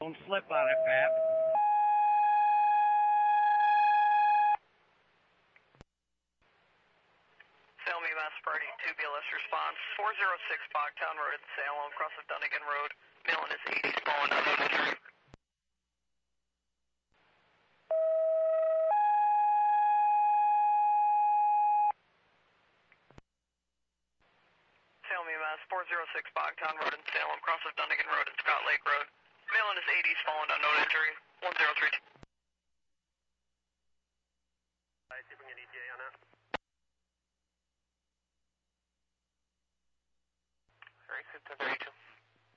Don't slip on it, Pap. Salem EMS Party 2 BLS response 406 Bogtown Road in Salem, cross of Dunnigan Road. Male in his 80s, fallen down on injury. Salem EMS 406 Bogtown Road in Salem, cross of Dunnigan Road and Scott Lake Road. Male in his 80s, fallen down, no injury.